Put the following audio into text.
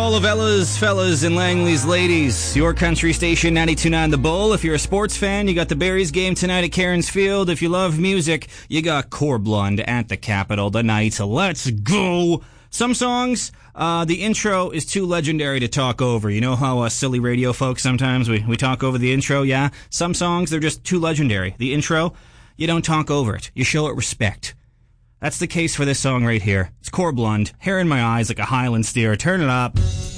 all of Ella's fellas and Langley's ladies. Your country station 92.9 The Bull. If you're a sports fan, you got the Berries game tonight at Cairns Field. If you love music, you got Corblund at the Capitol tonight. Let's go! Some songs, the intro is too legendary to talk over. You know how silly radio folks sometimes we talk over the intro, yeah? Some songs, they're just too legendary. The intro, you don't talk over it. You show it respect. That's the case for this song right here. It's Corblund, hair in my eyes like a Highland steer. Turn it up.